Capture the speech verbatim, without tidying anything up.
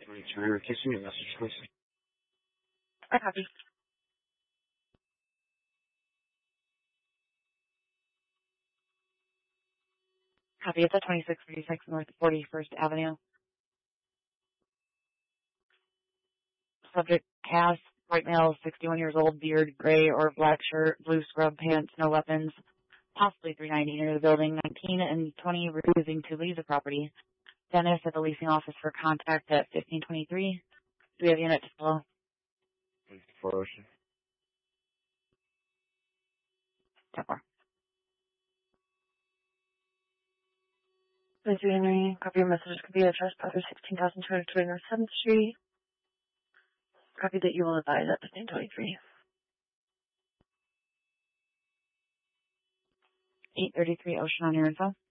Can I request your message, please? I copy. Copy. It's at twenty-six thirty-six North forty-first Avenue. Subject, Cass, white male, sixty-one years old, beard, gray or black shirt, blue scrub pants, no weapons, possibly three ninety near the building, nineteen and twenty refusing to leave the property. Dennis at the leasing office for contact at fifteen twenty-three. Do we have unit to follow? For Ocean. ten four. Mister Henry, copy your message could be addressed Brother sixteen thousand two hundred twenty North seventh Street. Copy that you will advise at fifteen twenty-three. eight thirty-three Ocean on your info.